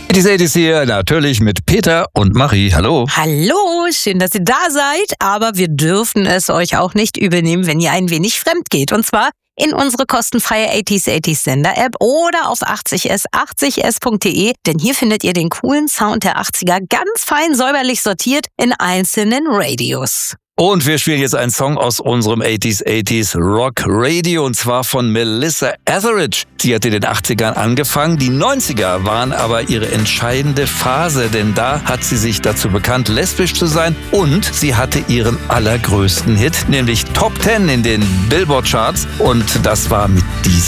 80s, 80s hier, natürlich mit Peter und Marie. Hallo. Hallo, schön, dass ihr da seid, aber wir dürfen es euch auch nicht übelnehmen, wenn ihr ein wenig fremd geht. Und zwar in unsere kostenfreie 80s Sender-App oder auf 80s.de, denn hier findet ihr den coolen Sound der 80er ganz fein säuberlich sortiert in einzelnen Radios. Und wir spielen jetzt einen Song aus unserem 80s Rock Radio und zwar von Melissa Etheridge. Sie hat in den 80ern angefangen, die 90er waren aber ihre entscheidende Phase, denn da hat sie sich dazu bekannt, lesbisch zu sein und sie hatte ihren allergrößten Hit, nämlich Top 10 in den Billboard Charts und das war mit diesem